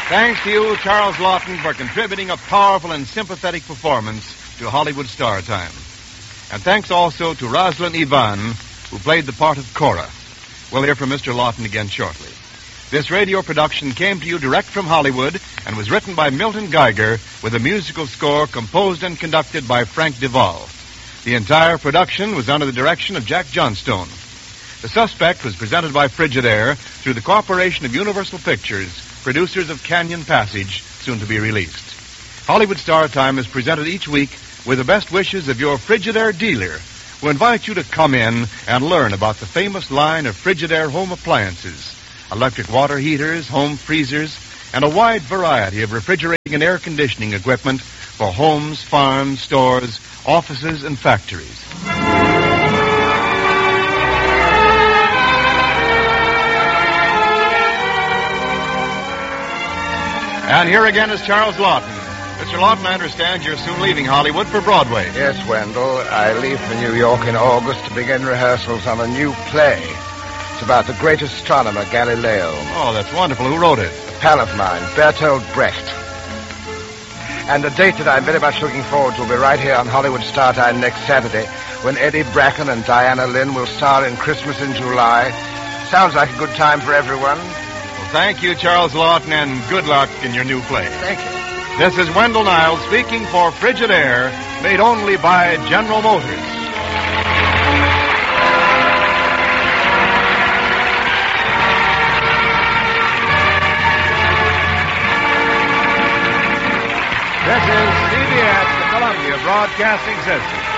Thanks to you, Charles Laughton, for contributing a powerful and sympathetic performance to Hollywood Star Time. And thanks also to Rosalind Ivan, who played the part of Cora. We'll hear from Mr. Laughton again shortly. This radio production came to you direct from Hollywood and was written by Milton Geiger with a musical score composed and conducted by Frank Duvall. The entire production was under the direction of Jack Johnstone. The Suspect was presented by Frigidaire through the cooperation of Universal Pictures, producers of Canyon Passage, soon to be released. Hollywood Star Time is presented each week with the best wishes of your Frigidaire dealer, who invite you to come in and learn about the famous line of Frigidaire home appliances, electric water heaters, home freezers, and a wide variety of refrigerating and air conditioning equipment for homes, farms, stores, offices, and factories. And here again is Charles Laughton. Mr. Laughton, I understand you're soon leaving Hollywood for Broadway. Yes, Wendell. I leave for New York in August to begin rehearsals on a new play. It's about the great astronomer, Galileo. Oh, that's wonderful. Who wrote it? A pal of mine, Bertolt Brecht. And the date that I'm very much looking forward to will be right here on Hollywood Star Time next Saturday, when Eddie Bracken and Diana Lynn will star in Christmas in July. Sounds like a good time for everyone. Well, thank you, Charles Laughton, and good luck in your new play. Thank you. This is Wendell Niles speaking for Frigidaire, made only by General Motors. This is CBS, the Columbia Broadcasting System.